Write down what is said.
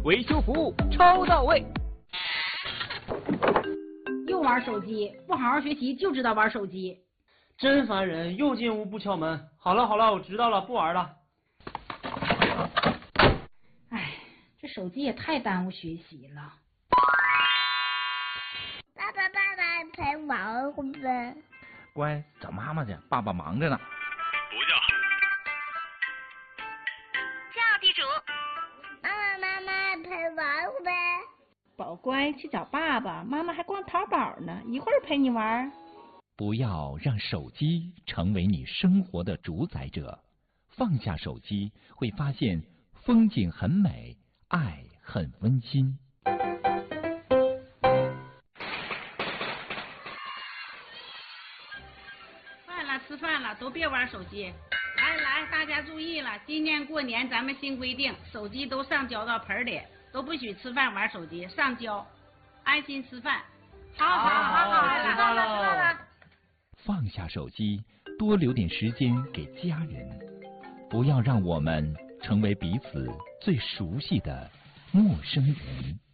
维修服务超到位。 又玩手机，不好好学习就知道玩手机， 真烦人！又进屋不敲门。好了好了，我知道了，不玩了。 哎，这手机也太耽误学习了。 爸爸陪玩会不会？ 乖，找妈妈去，爸爸忙着呢。 不叫。 叫地主。妈妈陪玩会不会？ 宝乖，去找爸爸，妈妈还逛淘宝呢，一会儿陪你玩。 不要让手机成为你生活的主宰者，放下手机，会发现风景很美，爱很温馨。 吃饭了，都别玩手机。来，大家注意了，今年过年咱们新规定，手机都上交到盆里，都不许吃饭玩手机，上交，安心吃饭。好， 知道了。 放下手机，多留点时间给家人，不要让我们成为彼此最熟悉的陌生人。